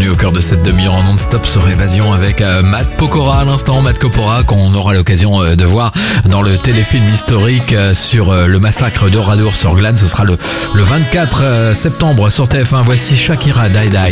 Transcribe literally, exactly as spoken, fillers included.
bienvenue au cœur de cette demi-heure en non-stop sur Évasion avec euh, Matt Pokora à l'instant, Matt Pokora qu'on aura l'occasion euh, de voir dans le téléfilm historique euh, sur euh, le massacre de Oradour sur Glane. Ce sera le, le vingt-quatre septembre sur T F un. Voici Shakira, Die Die.